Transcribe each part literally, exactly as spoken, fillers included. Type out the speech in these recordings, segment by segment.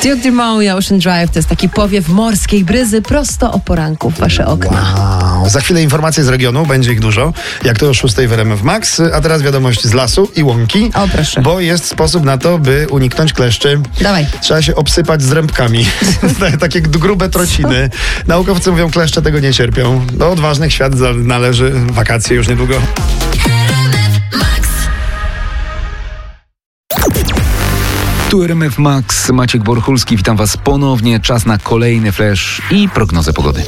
Duke Dumont i Ocean Drive to jest taki powiew morskiej bryzy prosto o poranku w wasze okna. Wow. Za chwilę informacje z regionu, będzie ich dużo, jak to o szóstej w R M F Max. A teraz wiadomość z lasu i łąki. O, proszę. Bo jest sposób na to, by uniknąć kleszczy. Dawaj. Trzeba się obsypać zrębkami. Takie grube trociny. Naukowcy mówią, kleszcze tego nie cierpią. Do odważnych świat należy. Wakacje już niedługo. Tu R M F Max, Maciek Borchulski, witam Was ponownie. Czas na kolejny flash i prognozę pogody.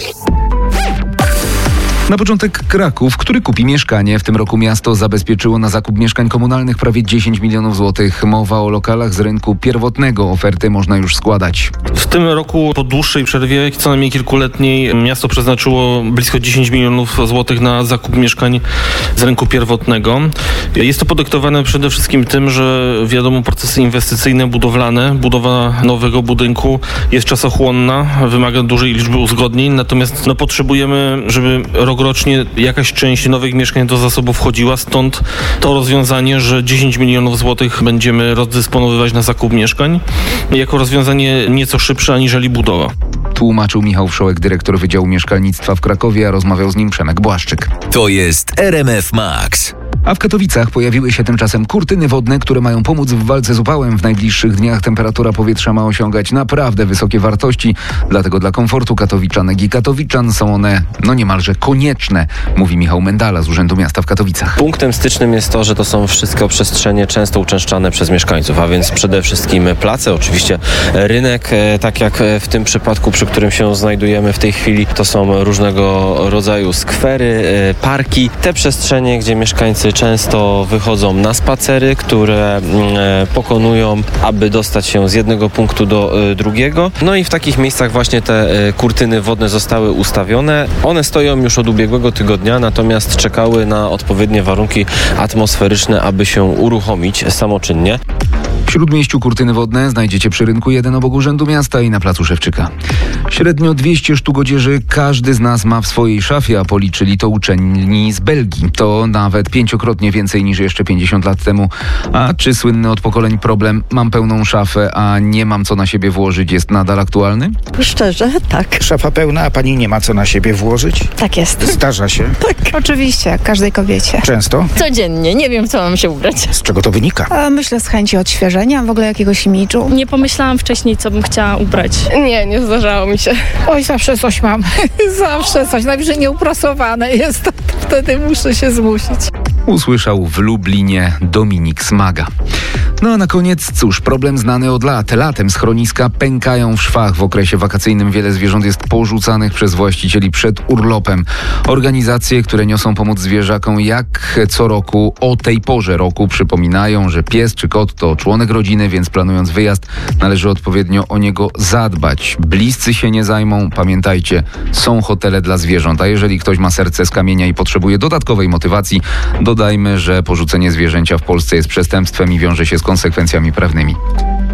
Na początek Kraków, który kupi mieszkanie. W tym roku miasto zabezpieczyło na zakup mieszkań komunalnych prawie dziesięć milionów złotych. Mowa o lokalach z rynku pierwotnego. Oferty można już składać. W tym roku po dłuższej przerwie, co najmniej kilkuletniej, miasto przeznaczyło blisko dziesięć milionów złotych na zakup mieszkań z rynku pierwotnego. Jest to podyktowane przede wszystkim tym, że wiadomo, procesy inwestycyjne, budowlane, budowa nowego budynku jest czasochłonna, wymaga dużej liczby uzgodnień, natomiast no, potrzebujemy, żeby rokrocznie jakaś część nowych mieszkań do zasobu wchodziła, stąd to rozwiązanie, że dziesięć milionów złotych będziemy rozdysponowywać na zakup mieszkań, jako rozwiązanie nieco szybsze aniżeli budowa. Tłumaczył Michał Wszołek, dyrektor Wydziału Mieszkalnictwa w Krakowie, a rozmawiał z nim Przemek Błaszczyk. To jest R M F Max. A w Katowicach pojawiły się tymczasem kurtyny wodne, które mają pomóc w walce z upałem. W najbliższych dniach temperatura powietrza ma osiągać naprawdę wysokie wartości. Dlatego dla komfortu katowiczanek i katowiczan są one no niemalże konieczne, mówi Michał Mendala z Urzędu Miasta w Katowicach. Punktem stycznym jest to, że to są wszystko przestrzenie często uczęszczane przez mieszkańców, a więc przede wszystkim place, oczywiście rynek, tak jak w tym przypadku, przy którym się znajdujemy w tej chwili, to są różnego rodzaju skwery, parki, te przestrzenie, gdzie mieszkańcy często wychodzą na spacery, które pokonują, aby dostać się z jednego punktu do drugiego. No i w takich miejscach właśnie te kurtyny wodne zostały ustawione. One stoją już od ubiegłego tygodnia, natomiast czekały na odpowiednie warunki atmosferyczne, aby się uruchomić samoczynnie. W Śródmieściu kurtyny wodne znajdziecie przy rynku jeden obok Urzędu Miasta i na placu Szewczyka. Średnio dwieście sztuk odzieży każdy z nas ma w swojej szafie, a policzyli to uczeni z Belgii. To nawet pięciokrotnie więcej niż jeszcze pięćdziesiąt lat temu. A czy słynny od pokoleń problem "mam pełną szafę, a nie mam co na siebie włożyć" jest nadal aktualny? Szczerze, tak. Szafa pełna, a pani nie ma co na siebie włożyć? Tak jest. Zdarza się? Tak. Oczywiście, jak każdej kobiecie. Często? Codziennie, nie wiem co mam się ubrać. Z czego to wynika? A myślę z chęci odświeżenia, w ogóle jakiegoś imidżu. Nie pomyślałam wcześniej, co bym chciała ubrać. Nie, nie zdarzało mi się. Oj, zawsze coś mam. Zawsze coś. Najwyżej nieuprasowane jest, to wtedy muszę się zmusić. Usłyszał w Lublinie Dominik Smaga. No a na koniec, cóż, problem znany od lat. Latem schroniska pękają w szwach. W okresie wakacyjnym wiele zwierząt jest porzucanych przez właścicieli przed urlopem. Organizacje, które niosą pomoc zwierzakom, jak co roku o tej porze roku przypominają, że pies czy kot to członek rodziny, więc planując wyjazd należy odpowiednio o niego zadbać. Bliscy się nie zajmą, pamiętajcie, są hotele dla zwierząt, a jeżeli ktoś ma serce z kamienia i potrzebuje dodatkowej motywacji, dodajmy, że porzucenie zwierzęcia w Polsce jest przestępstwem i wiąże się z konsekwencjami prawnymi.